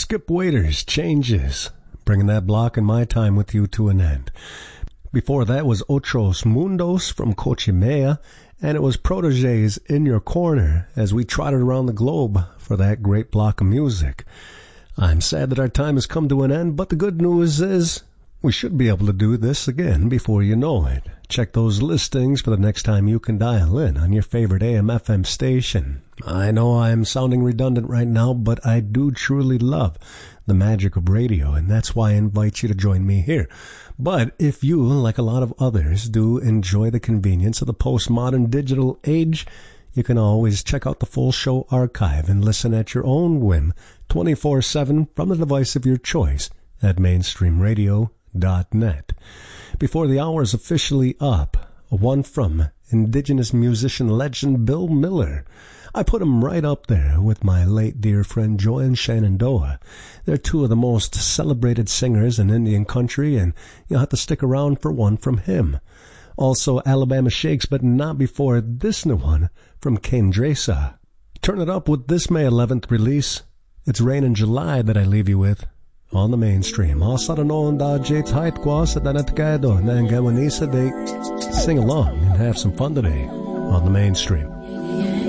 Skip Waiters, Changes, bringing that block and my time with you to an end. Before that was Otros Mundos from Cochimea, and it was Protege's In Your Corner as we trotted around the globe for that great block of music. I'm sad that our time has come to an end, but the good news is we should be able to do this again before you know it. Check those listings for the next time you can dial in on your favorite AM/FM station. I know I'm sounding redundant right now, but I do truly love the magic of radio, and that's why I invite you to join me here. But if you, like a lot of others, do enjoy the convenience of the postmodern digital age, you can always check out the full show archive and listen at your own whim 24/7 from the device of your choice at mainstreamradio.net. Before the hour is officially up, one from indigenous musician legend Bill Miller. I put him right up there with my late dear friend Joanne Shenandoah. They're two of the most celebrated singers in Indian country, and you'll have to stick around for one from him. Also Alabama Shakes, but not before this new one from Kendresa. Turn it up with this May 11th release. It's Rain in July that I leave you with on the Mainstream. Sing along and have some fun today on the Mainstream.